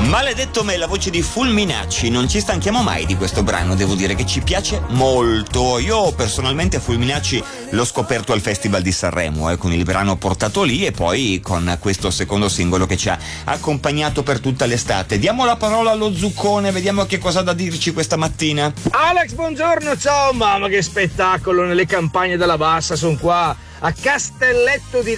Maledetto me, la voce di Fulminacci, non ci stanchiamo mai di questo brano, devo dire che ci piace molto. Io personalmente Fulminacci l'ho scoperto al Festival di Sanremo, con il brano portato lì e poi con questo secondo singolo che ci ha accompagnato per tutta l'estate. Diamo la parola allo Zuccone, vediamo che cosa ha da dirci questa mattina. Alex, buongiorno, ciao, mamma che spettacolo nelle campagne della Bassa, sono qua a Castelletto di